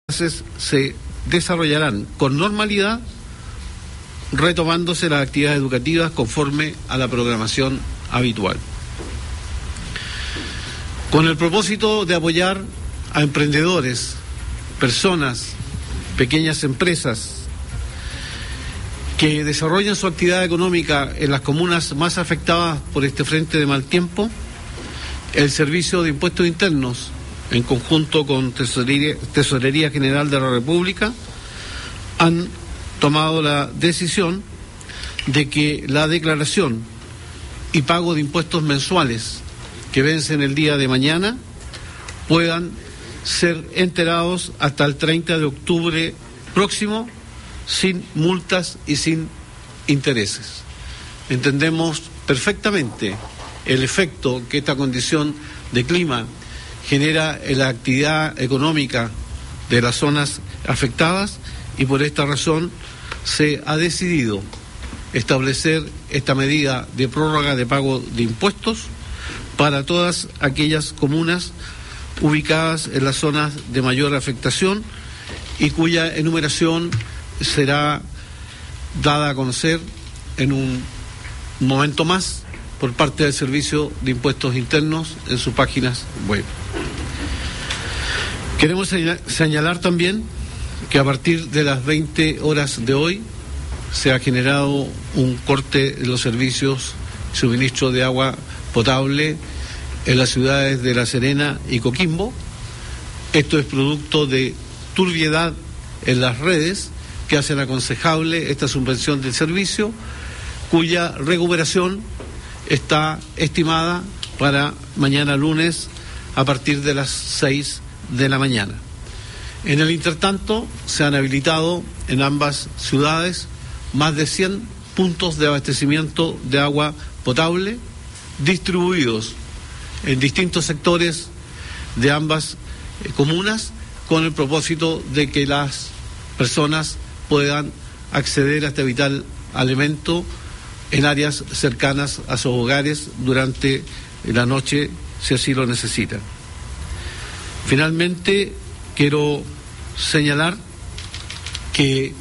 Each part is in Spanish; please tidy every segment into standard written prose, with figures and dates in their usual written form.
se desarrollarán con normalidad, retomándose las actividades educativas conforme a la programación habitual. Con el propósito de apoyar a emprendedores, personas, pequeñas empresas que desarrollan su actividad económica en las comunas más afectadas por este frente de mal tiempo, el Servicio de Impuestos Internos, en conjunto con Tesorería General de la República, han tomado la decisión de que la declaración y pago de impuestos mensuales que vencen el día de mañana puedan ser enterados hasta el 30 de octubre próximo, sin multas y sin intereses. Entendemos perfectamente el efecto que esta condición de clima genera en la actividad económica de las zonas afectadas, y por esta razón se ha decidido establecer esta medida de prórroga de pago de impuestos para todas aquellas comunas ubicadas en las zonas de mayor afectación y cuya enumeración será dada a conocer en un momento más por parte del Servicio de Impuestos Internos en sus páginas web. Queremos señalar también que a partir de las 20 horas de hoy se ha generado un corte de los servicios de suministro de agua potable en las ciudades de La Serena y Coquimbo. Esto es producto de turbiedad en las redes que hacen aconsejable esta suspensión del servicio, cuya recuperación está estimada para mañana lunes a partir de las 6 de la mañana. En el intertanto, se han habilitado en ambas ciudades más de 100 puntos de abastecimiento de agua potable distribuidos en distintos sectores de ambas comunas, con el propósito de que las personas puedan acceder a este vital alimento en áreas cercanas a sus hogares durante la noche, si así lo necesitan. Finalmente, quiero señalar que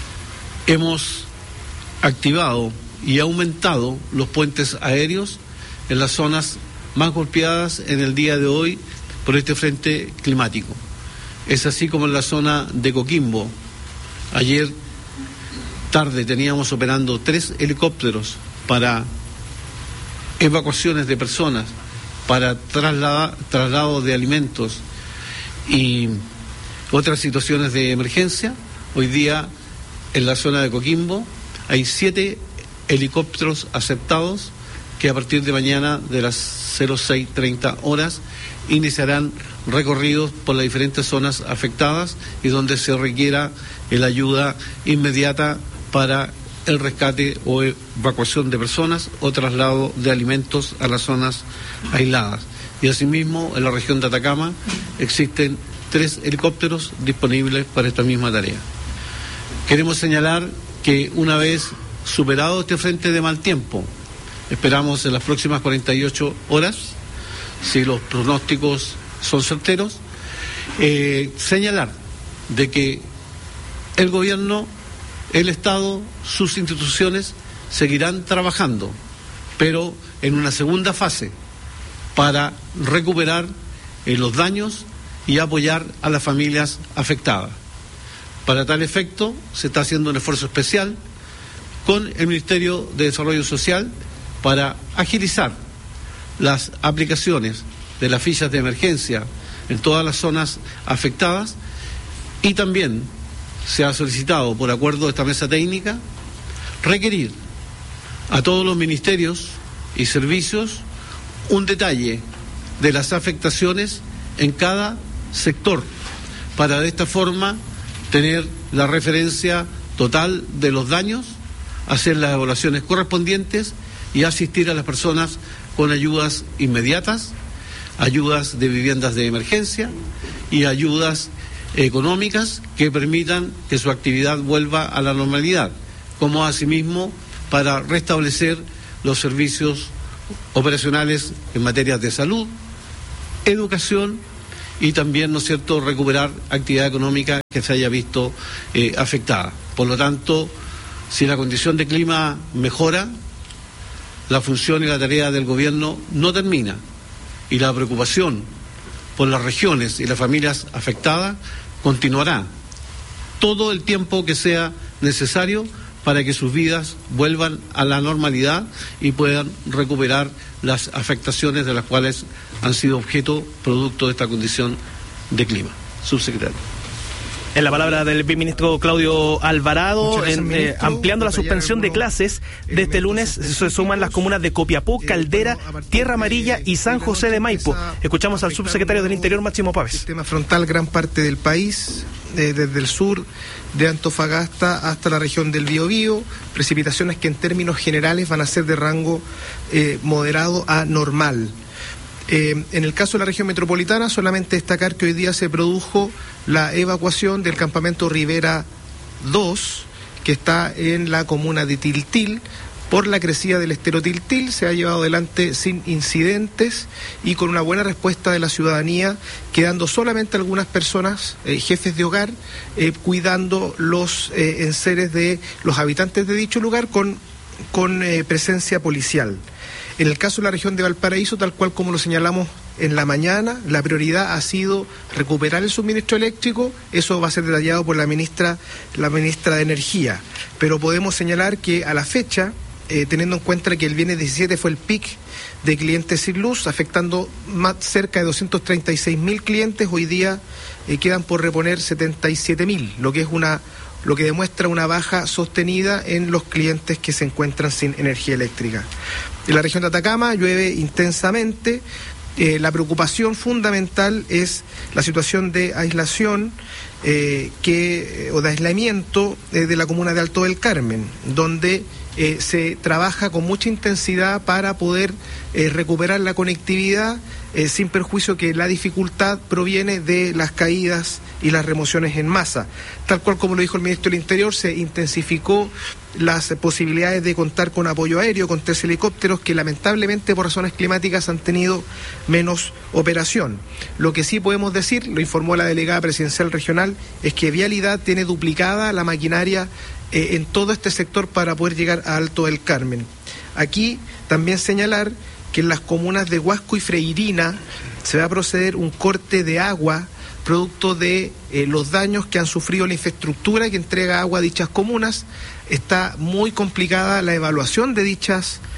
hemos activado y aumentado los puentes aéreos en las zonas más golpeadas en el día de hoy por este frente climático. Es así como en la zona de Coquimbo. Ayer tarde teníamos operando 3 helicópteros para evacuaciones de personas, para traslado de alimentos y otras situaciones de emergencia. Hoy día en la zona de Coquimbo hay 7 helicópteros aceptados que a partir de mañana de las 06:30 horas iniciarán recorridos por las diferentes zonas afectadas y donde se requiera la ayuda inmediata para el rescate o evacuación de personas o traslado de alimentos a las zonas aisladas. Y asimismo, en la región de Atacama existen 3 helicópteros disponibles para esta misma tarea. Queremos señalar que una vez superado este frente de mal tiempo, esperamos en las próximas 48 horas, si los pronósticos son certeros, señalar de que el gobierno, el Estado, sus instituciones seguirán trabajando, pero en una segunda fase para recuperar los daños y apoyar a las familias afectadas. Para tal efecto, se está haciendo un esfuerzo especial con el Ministerio de Desarrollo Social para agilizar las aplicaciones de las fichas de emergencia en todas las zonas afectadas, y también se ha solicitado, por acuerdo de esta mesa técnica, requerir a todos los ministerios y servicios un detalle de las afectaciones en cada sector, para de esta forma tener la referencia total de los daños, hacer las evaluaciones correspondientes y asistir a las personas con ayudas inmediatas, ayudas de viviendas de emergencia y ayudas económicas que permitan que su actividad vuelva a la normalidad, como asimismo para restablecer los servicios operacionales en materia de salud, educación y también, ¿no es cierto?, recuperar actividad económica que se haya visto afectada. Por lo tanto, si la condición de clima mejora, la función y la tarea del gobierno no termina, y la preocupación por las regiones y las familias afectadas continuará todo el tiempo que sea necesario para que sus vidas vuelvan a la normalidad y puedan recuperar las afectaciones de las cuales han sido objeto producto de esta condición de clima. Subsecretario. En la palabra del viceministro Claudio Alvarado, ampliando la suspensión de clases de este lunes, se suman las comunas de Copiapó, Caldera, Tierra Amarilla y San José de Maipo. Escuchamos al subsecretario del Interior, Máximo Pávez. Sistema frontal gran parte del país, desde el sur de Antofagasta hasta la región del Biobío, precipitaciones que en términos generales van a ser de rango moderado a normal. En el caso de la región metropolitana, solamente destacar que hoy día se produjo la evacuación del campamento Rivera 2, que está en la comuna de Tiltil, por la crecida del estero Tiltil. Se ha llevado adelante sin incidentes y con una buena respuesta de la ciudadanía, quedando solamente algunas personas, jefes de hogar, cuidando los enseres de los habitantes de dicho lugar con presencia policial. En el caso de la región de Valparaíso, tal cual como lo señalamos en la mañana, la prioridad ha sido recuperar el suministro eléctrico. Eso va a ser detallado por la ministra de Energía. Pero podemos señalar que a la fecha, teniendo en cuenta que el viernes 17 fue el pic de clientes sin luz, afectando cerca de 236.000 clientes, hoy día quedan por reponer 77.000, lo que demuestra una baja sostenida en los clientes que se encuentran sin energía eléctrica. En la región de Atacama llueve intensamente. La preocupación fundamental es la situación de aislación o de aislamiento de la comuna de Alto del Carmen, donde se trabaja con mucha intensidad para poder recuperar la conectividad, sin perjuicio que la dificultad proviene de las caídas y las remociones en masa. Tal cual como lo dijo el ministro del Interior, se intensificó las posibilidades de contar con apoyo aéreo, con 3 helicópteros que lamentablemente por razones climáticas han tenido menos operación. Lo que sí podemos decir, lo informó la delegada presidencial regional, es que Vialidad tiene duplicada la maquinaria en todo este sector para poder llegar a Alto del Carmen. Aquí también señalar que en las comunas de Huasco y Freirina se va a proceder un corte de agua producto de los daños que han sufrido la infraestructura que entrega agua a dichas comunas. Está muy complicada la evaluación de dicha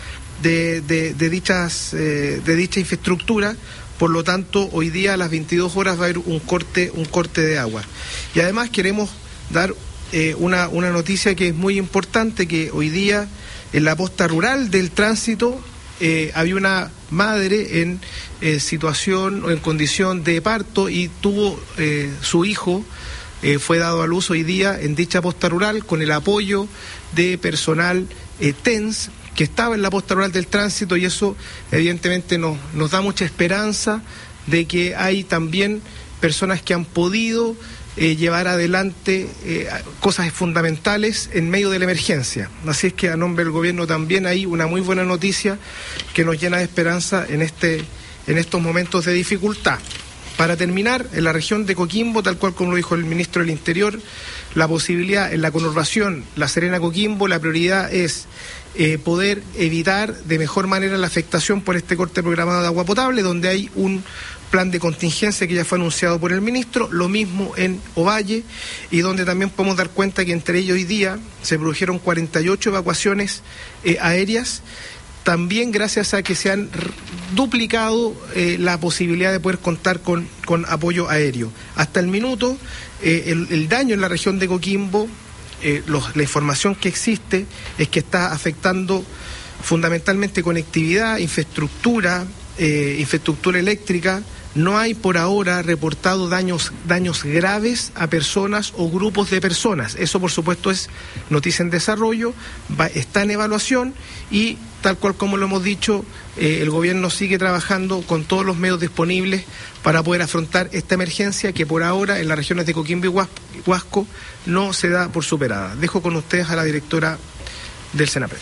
infraestructura. Por lo tanto, hoy día a las 22 horas va a haber un corte de agua. Y además queremos dar una noticia que es muy importante, que hoy día en la posta rural del tránsito había una madre en situación o en condición de parto y tuvo su hijo, fue dado a luz hoy día en dicha posta rural con el apoyo de personal TENS que estaba en la posta rural del tránsito, y eso evidentemente nos da mucha esperanza de que hay también personas que han podido llevar adelante cosas fundamentales en medio de la emergencia. Así es que a nombre del gobierno también hay una muy buena noticia que nos llena de esperanza en estos momentos de dificultad. Para terminar, en la región de Coquimbo, tal cual como lo dijo el ministro del Interior, la posibilidad en la conurbación La Serena-Coquimbo, la prioridad es poder evitar de mejor manera la afectación por este corte programado de agua potable, donde hay un plan de contingencia que ya fue anunciado por el ministro, lo mismo en Ovalle, y donde también podemos dar cuenta que entre ellos hoy día se produjeron 48 evacuaciones aéreas, también gracias a que se han duplicado la posibilidad de poder contar con apoyo aéreo. Hasta el minuto, el daño en la región de Coquimbo, la información que existe es que está afectando fundamentalmente conectividad, infraestructura eléctrica. No hay por ahora reportado daños graves a personas o grupos de personas. Eso, por supuesto, es noticia en desarrollo, está en evaluación y, tal cual como lo hemos dicho, el gobierno sigue trabajando con todos los medios disponibles para poder afrontar esta emergencia que por ahora en las regiones de Coquimbo y Huasco no se da por superada. Dejo con ustedes a la directora del Senapred.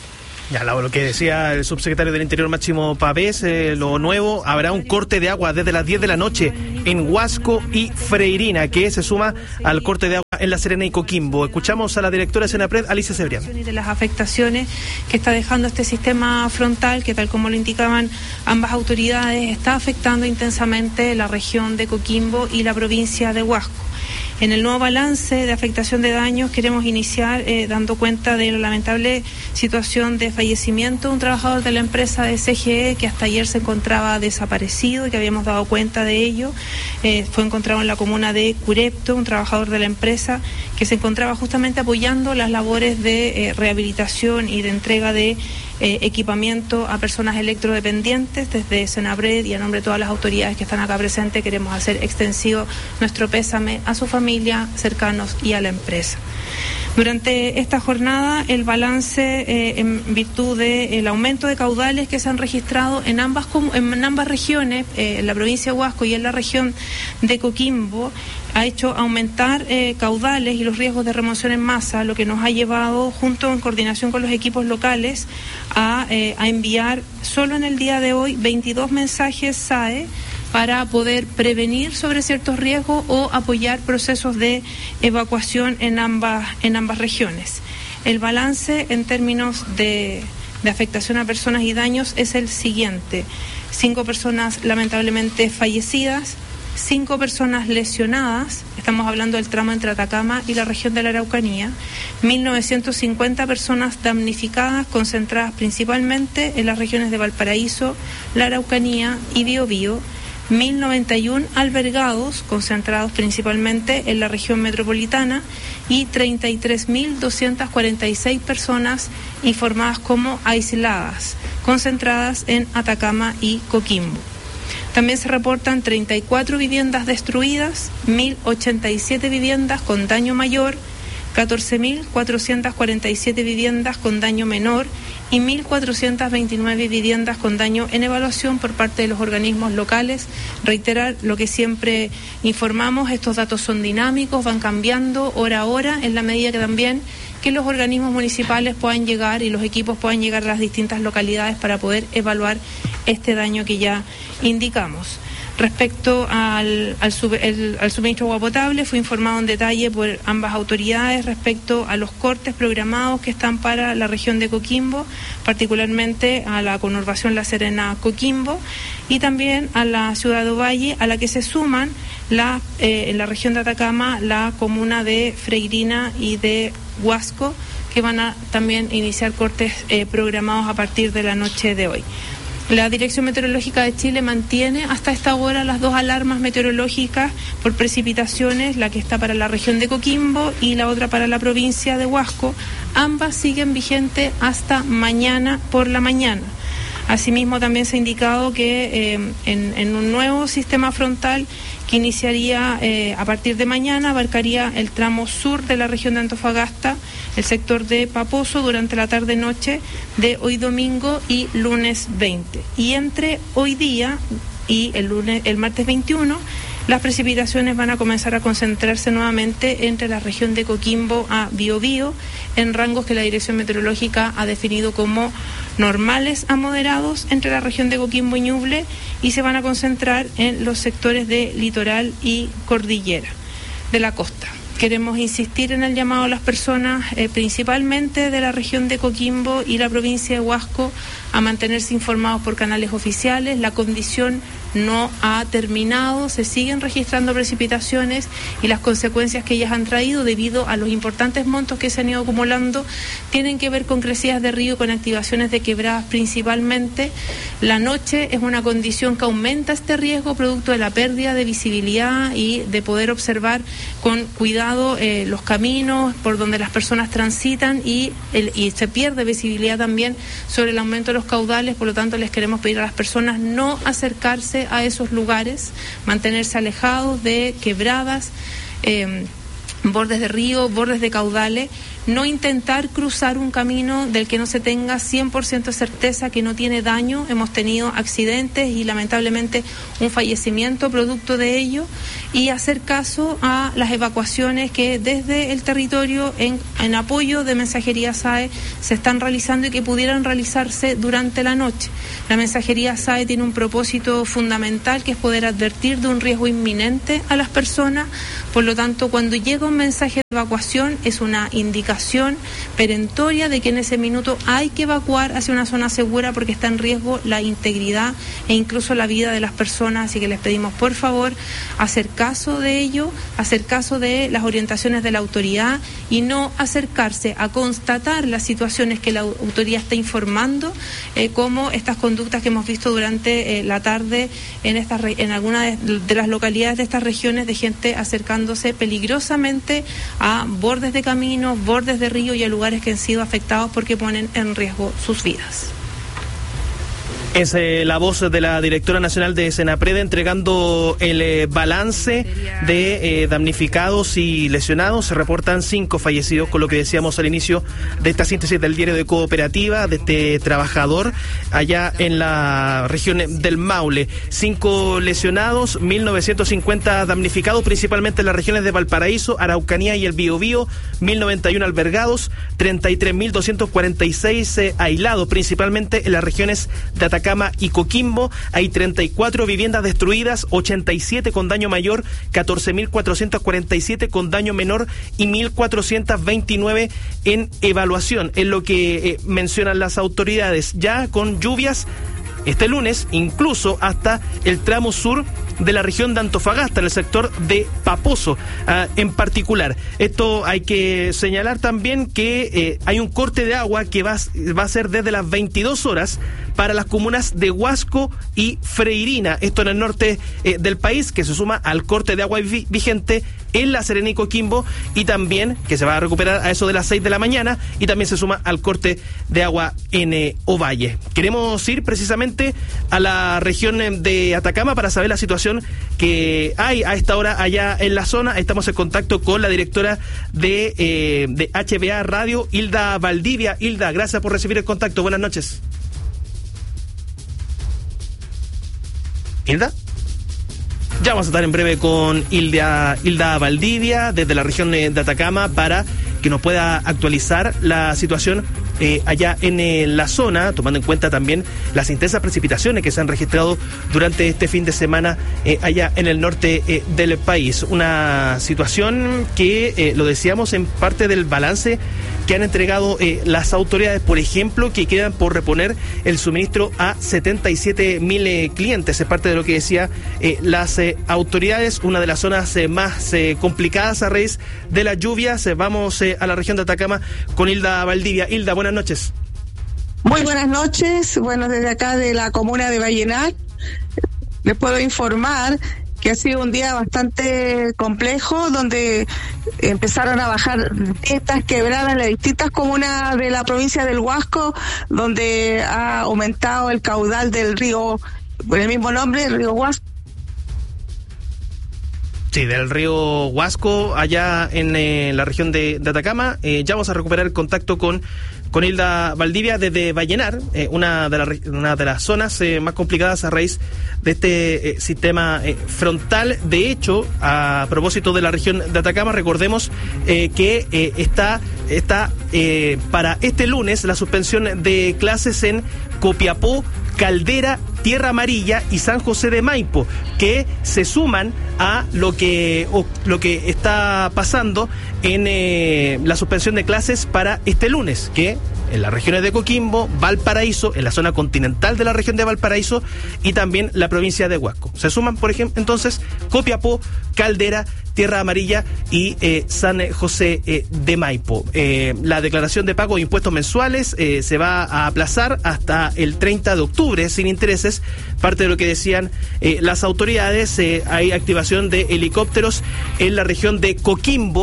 Ya, lo que decía el subsecretario del Interior Máximo Pavés, lo nuevo, habrá un corte de agua desde las 10 de la noche en Huasco y Freirina, que se suma al corte de agua en La Serena y Coquimbo. Escuchamos a la directora de Senapred, Alicia Cebrián. Y de las afectaciones que está dejando este sistema frontal, que tal como lo indicaban ambas autoridades, está afectando intensamente la región de Coquimbo y la provincia de Huasco. En el nuevo balance de afectación de daños queremos iniciar dando cuenta de la lamentable situación de fallecimiento de un trabajador de la empresa de CGE que hasta ayer se encontraba desaparecido y que habíamos dado cuenta de ello. Fue encontrado en la comuna de Curepto, un trabajador de la empresa que se encontraba justamente apoyando las labores de rehabilitación y de entrega de equipamiento a personas electrodependientes. Desde Senapred y a nombre de todas las autoridades que están acá presentes queremos hacer extensivo nuestro pésame a su familia, cercanos y a la empresa. Durante esta jornada, el balance en virtud del aumento de caudales que se han registrado en ambas regiones, en la provincia de Huasco y en la región de Coquimbo, ha hecho aumentar caudales y los riesgos de remoción en masa, lo que nos ha llevado, junto en coordinación con los equipos locales, a enviar solo en el día de hoy 22 mensajes SAE para poder prevenir sobre ciertos riesgos o apoyar procesos de evacuación en ambas regiones. El balance en términos de afectación a personas y daños es el siguiente: 5 personas lamentablemente fallecidas, 5 personas lesionadas, estamos hablando del tramo entre Atacama y la región de la Araucanía, 1.950 personas damnificadas, concentradas principalmente en las regiones de Valparaíso, la Araucanía y Biobío, 1.091 albergados, concentrados principalmente en la región metropolitana, y 33.246 personas informadas como aisladas, concentradas en Atacama y Coquimbo. También se reportan 34 viviendas destruidas, 1.087 viviendas con daño mayor, 14.447 viviendas con daño menor y 1.429 viviendas con daño en evaluación por parte de los organismos locales. Reiterar lo que siempre informamos: estos datos son dinámicos, van cambiando hora a hora, en la medida que también que los organismos municipales puedan llegar y los equipos puedan llegar a las distintas localidades para poder evaluar este daño que ya indicamos. Respecto al suministro de agua potable, fue informado en detalle por ambas autoridades respecto a los cortes programados que están para la región de Coquimbo, particularmente a la conurbación La Serena-Coquimbo y también a la ciudad de Ovalle, a la que se suman en la región de Atacama la comuna de Freirina y de Huasco, que van a también iniciar cortes programados a partir de la noche de hoy. La Dirección Meteorológica de Chile mantiene hasta esta hora las 2 alarmas meteorológicas por precipitaciones, la que está para la región de Coquimbo y la otra para la provincia de Huasco. Ambas siguen vigentes hasta mañana por la mañana. Asimismo, también se ha indicado que en un nuevo sistema frontal que iniciaría a partir de mañana, abarcaría el tramo sur de la región de Antofagasta, el sector de Paposo, durante la tarde-noche de hoy domingo y lunes 20. Y entre hoy día y el martes 21, las precipitaciones van a comenzar a concentrarse nuevamente entre la región de Coquimbo a Biobío, en rangos que la Dirección Meteorológica ha definido como normales a moderados entre la región de Coquimbo y Ñuble, y se van a concentrar en los sectores de litoral y cordillera de la costa. Queremos insistir en el llamado a las personas, principalmente de la región de Coquimbo y la provincia de Huasco, a mantenerse informados por canales oficiales. La condición no ha terminado, se siguen registrando precipitaciones y las consecuencias que ellas han traído debido a los importantes montos que se han ido acumulando tienen que ver con crecidas de río, con activaciones de quebradas principalmente. La noche es una condición que aumenta este riesgo producto de la pérdida de visibilidad y de poder observar con cuidado los caminos por donde las personas transitan y se pierde visibilidad también sobre el aumento de los caudales. Por lo tanto, les queremos pedir a las personas no acercarse a esos lugares, mantenerse alejados de quebradas, bordes de río, bordes de caudales. no intentar cruzar un camino del que no se tenga 100% certeza que no tiene daño. Hemos tenido accidentes y lamentablemente un fallecimiento producto de ello, y hacer caso a las evacuaciones que desde el territorio en apoyo de Mensajería SAE se están realizando y que pudieran realizarse durante la noche. La Mensajería SAE tiene un propósito fundamental, que es poder advertir de un riesgo inminente a las personas. Por lo tanto, cuando llega un mensaje de evacuación, es una indicación perentoria de que en ese minuto hay que evacuar hacia una zona segura, porque está en riesgo la integridad e incluso la vida de las personas. Así que les pedimos, por favor, hacer caso de ello, hacer caso de las orientaciones de la autoridad y no acercarse a constatar las situaciones que la autoridad está informando, como estas conductas que hemos visto durante la tarde en algunas de las localidades de estas regiones, de gente acercándose peligrosamente a bordes de caminos, bordes de río y a lugares que han sido afectados porque ponen en riesgo sus vidas. Es la voz de la directora nacional de Senapred entregando el balance de damnificados y lesionados. Se reportan 5 fallecidos, con lo que decíamos al inicio de esta síntesis del diario de Cooperativa, de este trabajador allá en la región del Maule. 5 lesionados, 1.950 damnificados, principalmente en las regiones de Valparaíso, Araucanía y el Biobío, 1.091 albergados, 33.246 aislados, principalmente en las regiones de Atacama y Coquimbo. Hay 34 viviendas destruidas, 87 con daño mayor, 14.447 con daño menor y 1.429 en evaluación. Es lo que mencionan las autoridades. Ya con lluvias este lunes, incluso hasta el tramo sur de la región de Antofagasta, en el sector de Paposo en particular. Esto hay que señalar también que hay un corte de agua que va a ser desde las 22 horas para las comunas de Huasco y Freirina, esto en el norte del país, que se suma al corte de agua vigente en La Serena y Coquimbo, y también que se va a recuperar a eso de las 6 de la mañana, y también se suma al corte de agua en Ovalle. Queremos ir precisamente a la región de Atacama para saber la situación que hay a esta hora allá en la zona. Estamos en contacto con la directora de HBA Radio, Hilda Valdivia. Hilda, gracias por recibir el contacto. Buenas noches. ¿Hilda? Ya vamos a estar en breve con Hilda Valdivia desde la región de Atacama para que nos pueda actualizar la situación allá en la zona, tomando en cuenta también las intensas precipitaciones que se han registrado durante este fin de semana allá en el norte del país. Una situación que, lo decíamos, en parte del balance que han entregado las autoridades, por ejemplo, que quedan por reponer el suministro a 77.000 clientes. Es parte de lo que decía las autoridades, una de las zonas más complicadas a raíz de las lluvias. Vamos a la región de Atacama con Hilda Valdivia. Hilda, buenas noches. Muy buenas noches. Bueno, desde acá de la comuna de Vallenar les puedo informar que ha sido un día bastante complejo, donde empezaron a bajar estas quebradas en las distintas comunas de la provincia del Huasco, donde ha aumentado el caudal del río, por el mismo nombre, el río Huasco. Sí, del río Huasco, allá en la región de Atacama. Ya vamos a recuperar el contacto con Hilda Valdivia desde Vallenar, una de las zonas más complicadas a raíz de este sistema frontal. De hecho, a propósito de la región de Atacama, recordemos que está para este lunes la suspensión de clases en Copiapó, Caldera, Tierra Amarilla y San José de Maipo, que se suman a lo que está pasando en la suspensión de clases para este lunes, que en las regiones de Coquimbo, Valparaíso, en la zona continental de la región de Valparaíso y también la provincia de Huasco. Se suman, por ejemplo, entonces Copiapó, Caldera, Tierra Amarilla y San José de Maipo. La declaración de pago de impuestos mensuales se va a aplazar hasta el 30 de octubre sin intereses. Parte de lo que decían las autoridades, hay activación de helicópteros en la región de Coquimbo,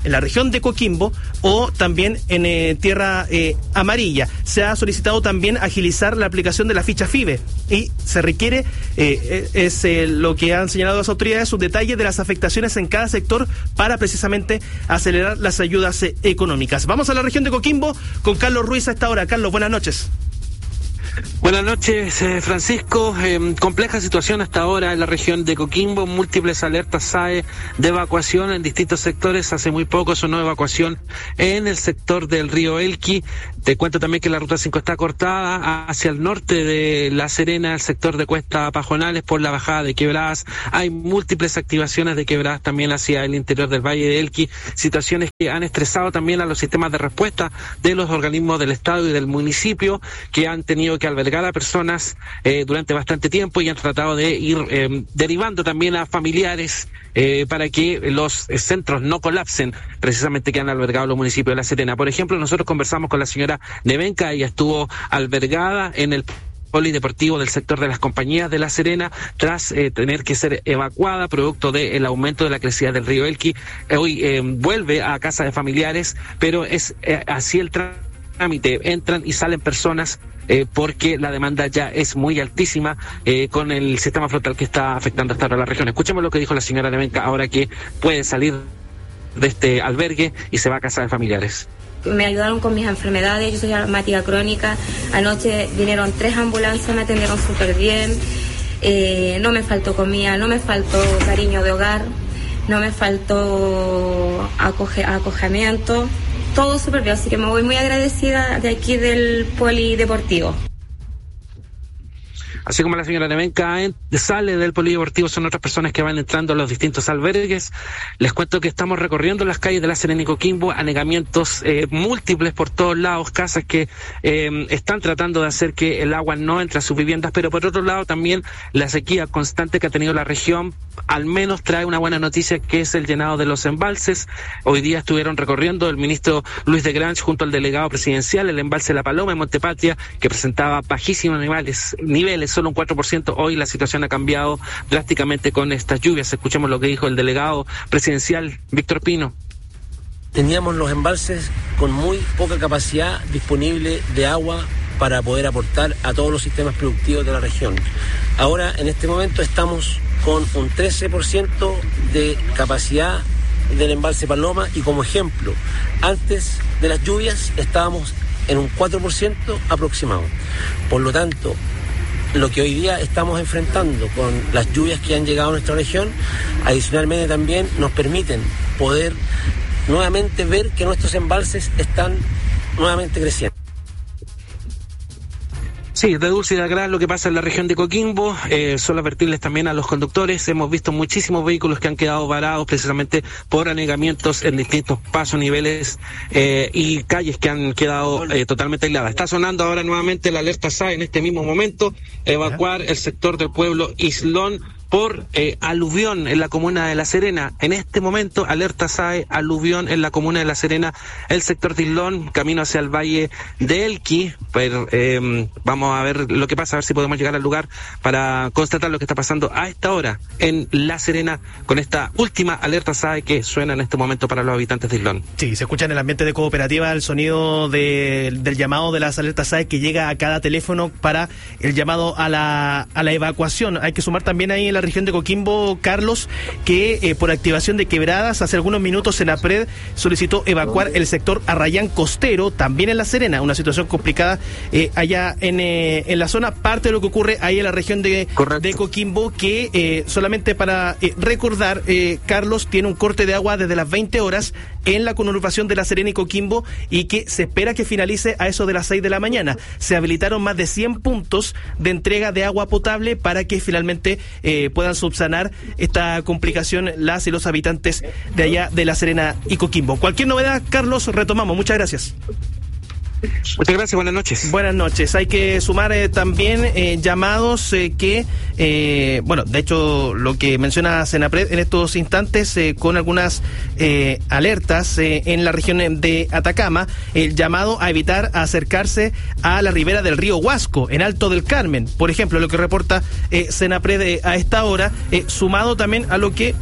en la región de Coquimbo o también en Tierra Amarilla. Se ha solicitado también agilizar la aplicación de la ficha FIBE y se requiere, lo que han señalado las autoridades, un detalle de las afectaciones en cada sector para precisamente acelerar las ayudas económicas. Vamos a la región de Coquimbo con Carlos Ruiz a esta hora. Carlos, buenas noches. Buenas noches, Francisco. Compleja situación hasta ahora en la región de Coquimbo, múltiples alertas SAE de evacuación en distintos sectores. Hace muy poco sonó evacuación en el sector del río Elqui. Te cuento también que la ruta 5 está cortada hacia el norte de La Serena, el sector de Cuesta Pajonales, por la bajada de quebradas. Hay múltiples activaciones de quebradas también hacia el interior del Valle de Elqui, situaciones que han estresado también a los sistemas de respuesta de los organismos del Estado y del municipio, que han tenido que albergar a personas durante bastante tiempo y han tratado de ir derivando también a familiares para que los centros no colapsen, precisamente, que han albergado los municipios de La Serena. Por ejemplo, nosotros conversamos con la señora Nevenka. Ella estuvo albergada en el polideportivo del sector de las compañías de La Serena tras tener que ser evacuada producto del aumento de la crecida del río Elqui. Hoy vuelve a casa de familiares, pero es así el trámite. Entran y salen personas porque la demanda ya es muy altísima con el sistema frontal que está afectando hasta ahora la región. Escuchemos lo que dijo la señora Nevenka ahora que puede salir de este albergue y se va a casa de familiares. Me ayudaron con mis enfermedades, yo soy asmática crónica. Anoche vinieron 3 ambulancias, me atendieron súper bien. No me faltó comida, no me faltó cariño de hogar, no me faltó acogimiento. Todo súper bien, así que me voy muy agradecida de aquí del polideportivo. Así como la señora Nevenka sale del polideportivo, son otras personas que van entrando a los distintos albergues. Les cuento que estamos recorriendo las calles de La Serena y Coquimbo, anegamientos múltiples por todos lados, casas que están tratando de hacer que el agua no entre a sus viviendas, pero por otro lado también la sequía constante que ha tenido la región al menos trae una buena noticia, que es el llenado de los embalses. Hoy día estuvieron recorriendo el ministro Luis de Grange junto al delegado presidencial el embalse La Paloma en Montepatria, que presentaba bajísimos niveles, solo un 4%. Hoy la situación ha cambiado drásticamente con estas lluvias. Escuchemos lo que dijo el delegado presidencial, Víctor Pino. Teníamos los embalses con muy poca capacidad disponible de agua para poder aportar a todos los sistemas productivos de la región. Ahora, en este momento, estamos con un 13% de capacidad del embalse Paloma y, como ejemplo, antes de las lluvias estábamos en un 4% aproximado. Por lo tanto, lo que hoy día estamos enfrentando con las lluvias que han llegado a nuestra región, adicionalmente también nos permiten poder nuevamente ver que nuestros embalses están nuevamente creciendo. Sí, de dulce y de agraz lo que pasa en la región de Coquimbo. Solo advertirles también a los conductores. Hemos visto muchísimos vehículos que han quedado varados precisamente por anegamientos en distintos pasos, niveles y calles que han quedado totalmente aisladas. Está sonando ahora nuevamente la alerta SAE en este mismo momento. Evacuar el sector del pueblo Islón por aluvión en la comuna de La Serena. En este momento, alerta SAE, aluvión en la comuna de La Serena, el sector de Islón, camino hacia el Valle de Elqui. Pero vamos a ver lo que pasa, a ver si podemos llegar al lugar para constatar lo que está pasando a esta hora en La Serena con esta última alerta SAE que suena en este momento para los habitantes de Islón. Sí, se escucha en el ambiente de cooperativa el sonido del llamado de las alertas SAE que llega a cada teléfono para el llamado a la evacuación. Hay que sumar también ahí en la región de Coquimbo, Carlos, que por activación de quebradas, hace algunos minutos Senapred solicitó evacuar el sector Arrayán Costero, también en La Serena, una situación complicada allá en la zona. Parte de lo que ocurre ahí en la región de Coquimbo, que solamente para recordar, Carlos, tiene un corte de agua desde las 20 horas en la conurbación de La Serena y Coquimbo y que se espera que finalice a eso de las 6 de la mañana. Se habilitaron más de 100 puntos de entrega de agua potable para que finalmente puedan subsanar esta complicación las y los habitantes de allá de La Serena y Coquimbo. Cualquier novedad, Carlos, retomamos. Muchas gracias. Muchas gracias, buenas noches. Buenas noches. Hay que sumar también llamados que, de hecho, lo que menciona Senapred en estos instantes, con algunas alertas en la región de Atacama, el llamado a evitar acercarse a la ribera del río Huasco, en Alto del Carmen, por ejemplo, lo que reporta Senapred a esta hora, sumado también a lo que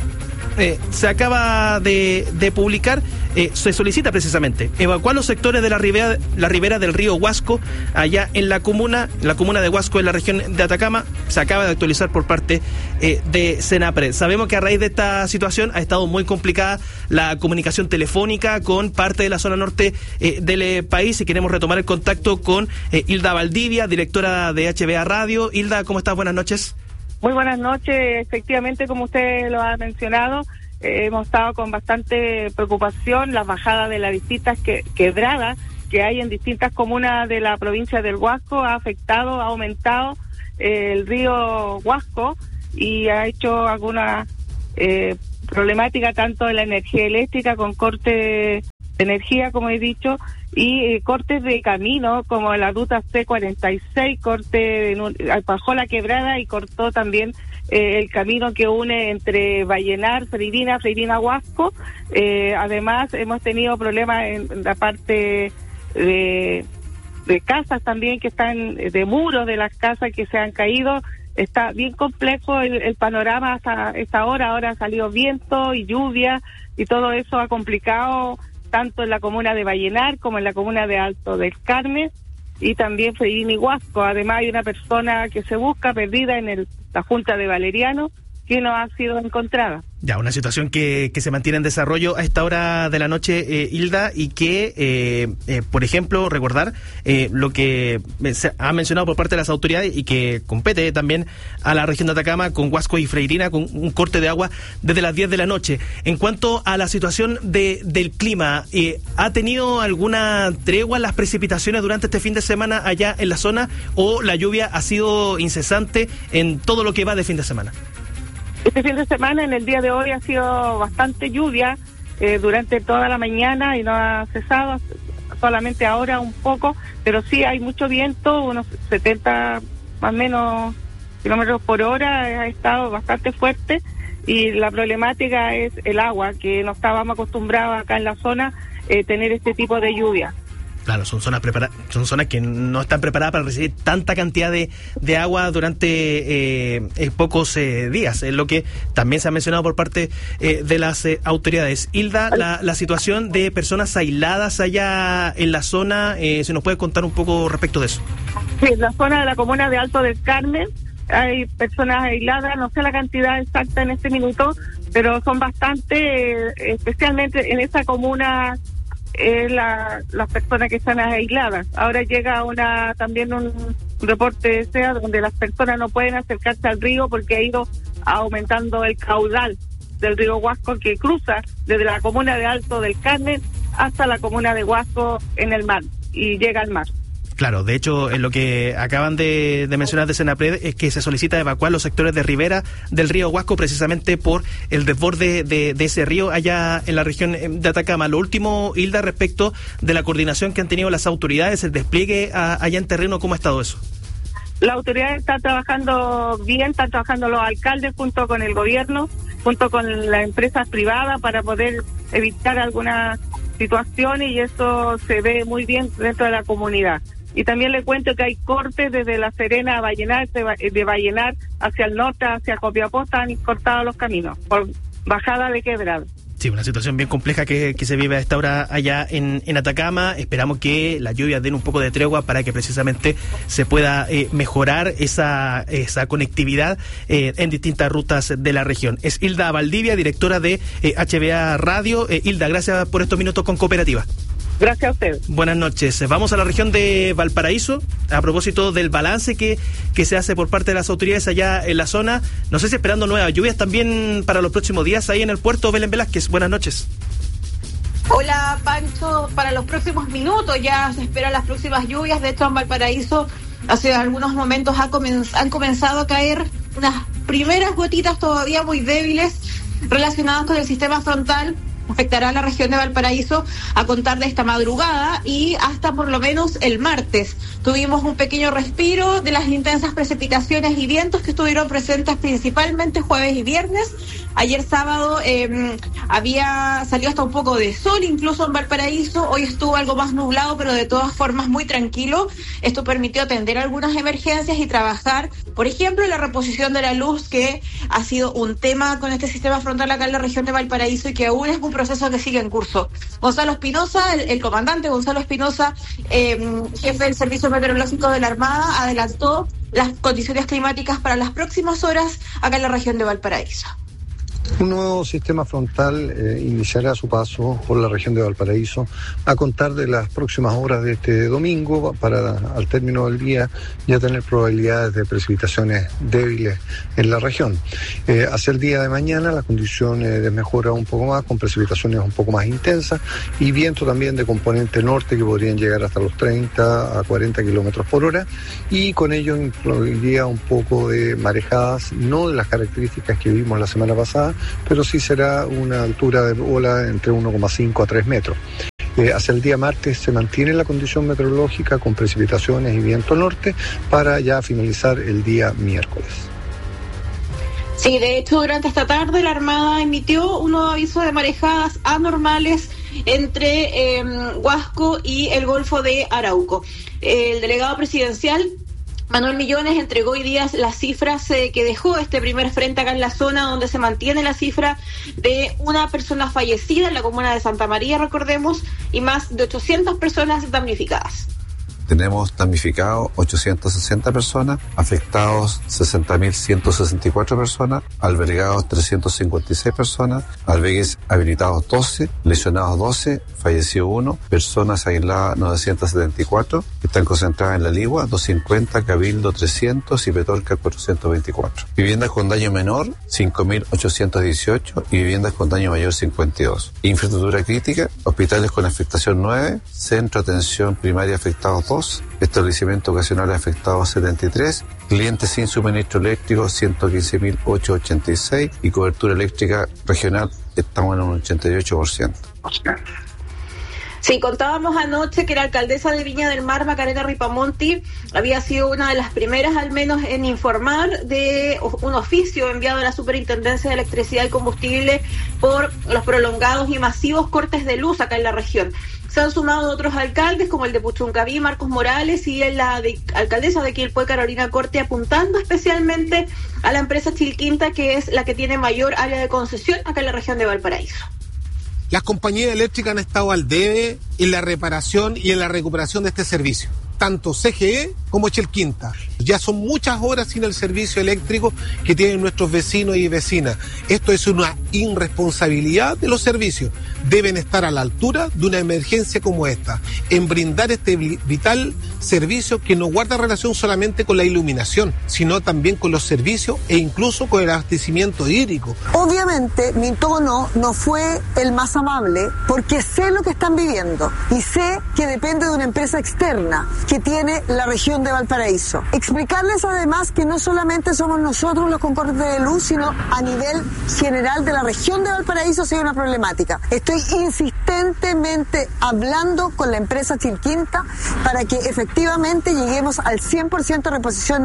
se acaba de publicar, se solicita precisamente evacuar los sectores de la ribera del río Huasco, allá en la comuna de Huasco, en la región de Atacama. Se acaba de actualizar por parte de Senapred. Sabemos que a raíz de esta situación ha estado muy complicada la comunicación telefónica con parte de la zona norte del país, y queremos retomar el contacto con Hilda Valdivia, directora de HBA Radio. Hilda, ¿cómo estás? Buenas noches. Muy buenas noches. Efectivamente, como usted lo ha mencionado, hemos estado con bastante preocupación. Las bajadas de las distintas quebradas que hay en distintas comunas de la provincia del Huasco ha aumentado el río Huasco, y ha hecho alguna problemática tanto en la energía eléctrica, con corte de energía, como he dicho, y cortes de camino, como la ruta C46, bajó la quebrada y cortó también el camino que une entre Vallenar, Freirina Huasco. Además, hemos tenido problemas en la parte de casas también, que están de muros de las casas que se han caído. Está bien complejo el panorama hasta esta hora. Ahora ha salido viento y lluvia, y todo eso ha complicado tanto en la comuna de Vallenar como en la comuna de Alto del Carmen, y también Freirina y Huasco. Además, hay una persona que se busca perdida en la Junta de Valeriano, que no ha sido encontrada. Ya, una situación que se mantiene en desarrollo a esta hora de la noche, Hilda, y que, por ejemplo, recordar lo que se ha mencionado por parte de las autoridades y que compete también a la región de Atacama, con Huasco y Freirina, con un corte de agua desde las 10 de la noche. En cuanto a la situación del clima, ¿ha tenido alguna tregua en las precipitaciones durante este fin de semana allá en la zona, o la lluvia ha sido incesante en todo lo que va de fin de semana? Este fin de semana, en el día de hoy, ha sido bastante lluvia durante toda la mañana, y no ha cesado, solamente ahora un poco, pero sí hay mucho viento, unos 70 más o menos kilómetros por hora, ha estado bastante fuerte, y la problemática es el agua, que no estábamos acostumbrados acá en la zona tener este tipo de lluvia. Claro, son zonas que no están preparadas para recibir tanta cantidad de agua durante pocos días, es lo que también se ha mencionado por parte de las autoridades. Hilda, la situación de personas aisladas allá en la zona, ¿se nos puede contar un poco respecto de eso? Sí, en la zona de la comuna de Alto del Carmen hay personas aisladas, no sé la cantidad exacta en este minuto, pero son bastante, especialmente en esa comuna, las personas que están aisladas. Ahora llega también un reporte de SEA donde las personas no pueden acercarse al río porque ha ido aumentando el caudal del río Huasco, que cruza desde la comuna de Alto del Carmen hasta la comuna de Huasco en el mar, y llega al mar. Claro, de hecho, en lo que acaban de mencionar de Senapred es que se solicita evacuar los sectores de ribera del río Huasco, precisamente por el desborde de ese río allá en la región de Atacama. Lo último, Hilda, respecto de la coordinación que han tenido las autoridades, el despliegue allá en terreno, ¿cómo ha estado eso? La autoridad está trabajando bien, están trabajando los alcaldes junto con el gobierno, junto con las empresas privadas, para poder evitar algunas situaciones, y eso se ve muy bien dentro de la comunidad. Y también le cuento que hay cortes desde La Serena a Vallenar, de Vallenar hacia el norte, hacia Copiapó, están cortados los caminos por bajada de quebrada. Sí, una situación bien compleja que se vive a esta hora allá en Atacama. Esperamos que las lluvias den un poco de tregua para que precisamente se pueda mejorar esa conectividad en distintas rutas de la región. Es Hilda Valdivia, directora de HBA Radio. Hilda, gracias por estos minutos con Cooperativa. Gracias a usted. Buenas noches. Vamos a la región de Valparaíso, a propósito del balance que se hace por parte de las autoridades allá en la zona. No sé si esperando nuevas lluvias también para los próximos días ahí en el puerto. Belén Velázquez, buenas noches. Hola, Pancho. Para los próximos minutos ya se esperan las próximas lluvias. De hecho, en Valparaíso hace algunos momentos han comenzado a caer unas primeras gotitas todavía muy débiles relacionadas con el sistema frontal. Afectará a la región de Valparaíso a contar de esta madrugada y hasta por lo menos el martes. Tuvimos un pequeño respiro de las intensas precipitaciones y vientos que estuvieron presentes principalmente jueves y viernes, Ayer sábado había salido hasta un poco de sol, incluso en Valparaíso. Hoy estuvo algo más nublado, pero de todas formas muy tranquilo. Esto permitió atender algunas emergencias y trabajar, por ejemplo, en la reposición de la luz, que ha sido un tema con este sistema frontal acá en la región de Valparaíso y que aún es un proceso que sigue en curso. Gonzalo Espinosa, el comandante Gonzalo Espinosa, jefe del Servicio Meteorológico de la Armada, adelantó las condiciones climáticas para las próximas horas acá en la región de Valparaíso. Un nuevo sistema frontal iniciará su paso por la región de Valparaíso a contar de las próximas horas de este domingo, para al término del día ya tener probabilidades de precipitaciones débiles en la región. Hacia el día de mañana la condición desmejora un poco más, con precipitaciones un poco más intensas y viento también de componente norte que podrían llegar hasta los 30 a 40 kilómetros por hora, y con ello incluiría un poco de marejadas, no de las características que vimos la semana pasada, pero sí será una altura de ola entre 1,5 a 3 metros. Hacia el día martes se mantiene la condición meteorológica con precipitaciones y viento norte para ya finalizar el día miércoles. Sí, de hecho, durante esta tarde la Armada emitió un nuevo aviso de marejadas anormales entre Huasco y el Golfo de Arauco. El delegado presidencial Manuel Millones entregó hoy día las cifras que dejó este primer frente acá en la zona, donde se mantiene la cifra de una persona fallecida en la comuna de Santa María, recordemos, y más de 800 personas damnificadas. Tenemos damnificados 860 personas, afectados 60.164 personas, albergados 356 personas, albergues habilitados 12, lesionados 12, fallecido 1, personas aisladas 974, que están concentradas en La Ligua 250, Cabildo 300 y Petorca 424. Viviendas con daño menor 5.818 y viviendas con daño mayor 52. Infraestructura crítica, hospitales con afectación 9, centro de atención primaria afectados 2, establecimientos ocasionales afectados 73, clientes sin suministro eléctrico 115.886 y cobertura eléctrica regional estamos en un 88%. Sí, contábamos anoche que la alcaldesa de Viña del Mar, Macarena Ripamonti, había sido una de las primeras al menos en informar de un oficio enviado a la Superintendencia de Electricidad y Combustible por los prolongados y masivos cortes de luz acá en la región. Se han sumado otros alcaldes como el de Puchuncaví, Marcos Morales, y la alcaldesa de Quilpué, Carolina Corte, apuntando especialmente a la empresa Chilquinta, que es la que tiene mayor área de concesión acá en la región de Valparaíso. Las compañías eléctricas han estado al debe en la reparación y en la recuperación de este servicio, tanto CGE como Chilquinta. Ya son muchas horas sin el servicio eléctrico que tienen nuestros vecinos y vecinas. Esto es una irresponsabilidad de los servicios. Deben estar a la altura de una emergencia como esta, en brindar este vital servicio que no guarda relación solamente con la iluminación, sino también con los servicios e incluso con el abastecimiento hídrico. Obviamente mi tono no fue el más amable, porque sé lo que están viviendo y sé que depende de una empresa externa que tiene la región de Valparaíso. Explicarles además que no solamente somos nosotros los con cortes de luz, sino a nivel general de la región de Valparaíso sí hay una problemática. Estoy insistentemente hablando con la empresa Chilquinta para que efectivamente lleguemos al 100% de reposición.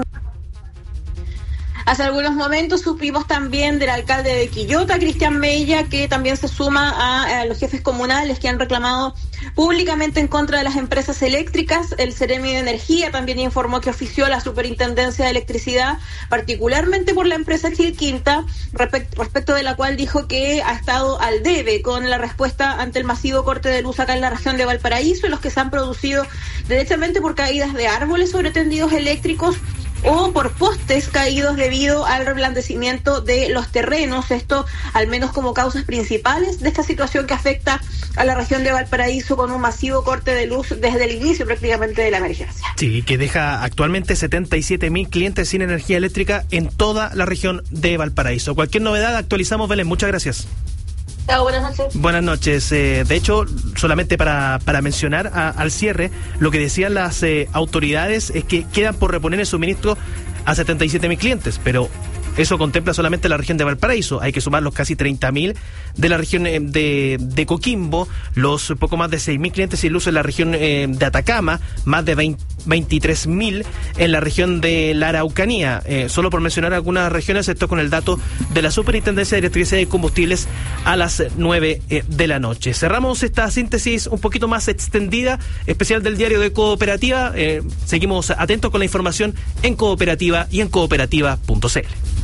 Hace algunos momentos supimos también del alcalde de Quillota, Cristian Mella, que también se suma a los jefes comunales que han reclamado públicamente en contra de las empresas eléctricas. El Ceremi de Energía también informó que ofició a la Superintendencia de Electricidad, particularmente por la empresa Chilquinta, respecto de la cual dijo que ha estado al debe con la respuesta ante el masivo corte de luz acá en la región de Valparaíso, y los que se han producido derechamente por caídas de árboles sobre tendidos eléctricos o por postes caídos debido al reblandecimiento de los terrenos. Esto al menos como causas principales de esta situación que afecta a la región de Valparaíso, con un masivo corte de luz desde el inicio prácticamente de la emergencia. Sí, que deja actualmente 77.000 clientes sin energía eléctrica en toda la región de Valparaíso. Cualquier novedad actualizamos, Belén. Muchas gracias. Chao, buenas noches. Buenas noches. De hecho, solamente para mencionar al cierre, lo que decían las autoridades es que quedan por reponer el suministro a 77.000 clientes, pero eso contempla solamente la región de Valparaíso. Hay que sumar los casi 30.000 de la región de Coquimbo, los poco más de 6.000 clientes sin luz en la región de Atacama, más de 23.000 en la región de la Araucanía. Solo por mencionar algunas regiones, esto con el dato de la Superintendencia de Electricidad y Combustibles a las 9 de la noche. Cerramos esta síntesis un poquito más extendida, especial del diario de Cooperativa. Seguimos atentos con la información en Cooperativa y en cooperativa.cl.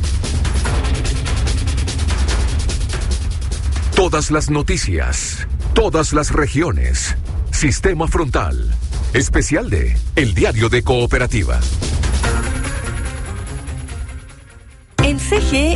Todas las noticias, todas las regiones. Sistema Frontal, especial de El Diario de Cooperativa. En CGE